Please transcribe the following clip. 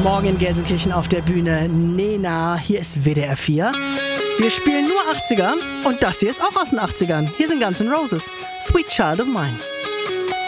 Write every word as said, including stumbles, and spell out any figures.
Morgen in Gelsenkirchen auf der Bühne Nena. Hier ist W D R vier. Wir spielen nur achtziger und das hier ist auch aus den achtzigern. Hier sind Guns N' Roses. Sweet Child of Mine.